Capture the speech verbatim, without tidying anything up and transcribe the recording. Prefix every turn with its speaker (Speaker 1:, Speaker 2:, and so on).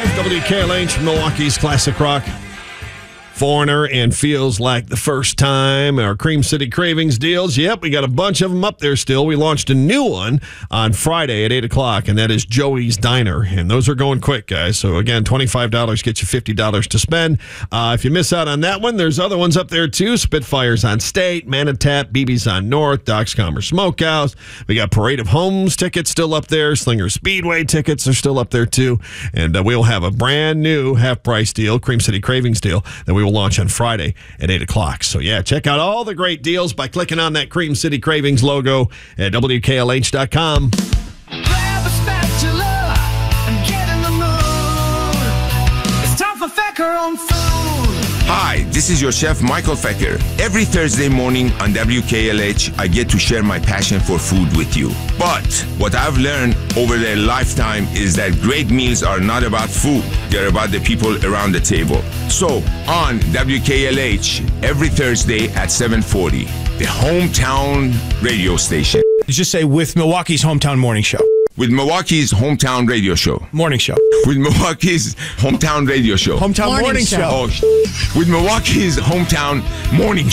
Speaker 1: W K L H, Milwaukee's Classic Rock. Foreigner and Feels Like the First Time. Our Cream City Cravings deals. Yep, we got a bunch of them up there still. We launched a new one on Friday at eight o'clock, and that is Joey's Diner. And those are going quick, guys. So, again, twenty-five dollars gets you fifty dollars to spend. Uh, if you miss out on that one, there's other ones up there, too. Spitfire's on State, Manatap, B B's on North, Doc's Commerce Smokehouse. We got Parade of Homes tickets still up there. Slinger Speedway tickets are still up there, too. And uh, we'll have a brand new half-price deal, Cream City Cravings deal, that we will launch on Friday at eight o'clock. So, yeah, check out all the great deals by clicking on that Cream City Cravings logo at W K L H dot com.
Speaker 2: Grab a spatula and get in the mood. It's time for Fecker on Food.
Speaker 3: Hi, this is your chef, Michael Fecker. Every Thursday morning on W K L H, I get to share my passion for food with you. But what I've learned over their lifetime is that great meals are not about food. They're about the people around the table. So, on W K L H, every Thursday at seven forty, the hometown radio station.
Speaker 4: Just say with Milwaukee's Hometown Morning Show.
Speaker 3: With Milwaukee's Hometown Radio Show.
Speaker 4: Morning Show.
Speaker 3: With Milwaukee's Hometown Radio Show.
Speaker 4: Hometown Morning, morning Show.
Speaker 3: show. Oh, with Milwaukee's Hometown Morning